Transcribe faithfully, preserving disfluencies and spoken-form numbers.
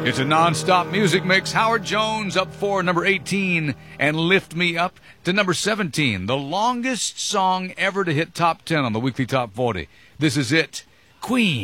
It's a non-stop music mix. Howard Jones up for number eighteen, and Lift Me Up to number seventeen. The longest song ever to hit top ten on the weekly top forty. This is it, Queen.